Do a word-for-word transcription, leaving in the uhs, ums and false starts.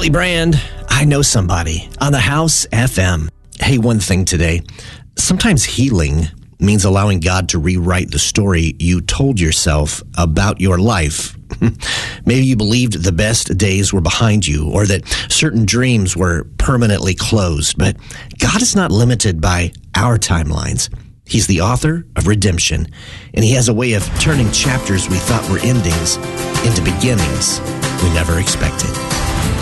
Holly Brand, I Know Somebody on the House F M. Hey, one thing today. Sometimes healing means allowing God to rewrite the story you told yourself about your life. Maybe you believed the best days were behind you or that certain dreams were permanently closed, but God is not limited by our timelines. He's the author of redemption, and he has a way of turning chapters we thought were endings into beginnings we never expected.